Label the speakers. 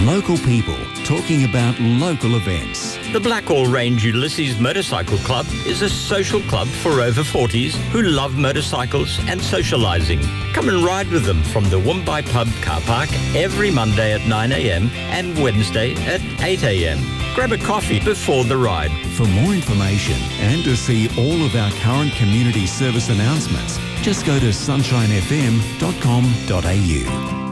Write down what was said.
Speaker 1: Local people talking about local events.
Speaker 2: The Blackall Range Ulysses Motorcycle Club is a social club for over 40s who love motorcycles and socialising. Come and ride with them from the Woombye Pub car park every Monday at 9 a.m. and Wednesday at 8 a.m. Grab a coffee before the ride.
Speaker 1: For more information and to see all of our current community service announcements, just go to sunshinefm.com.au.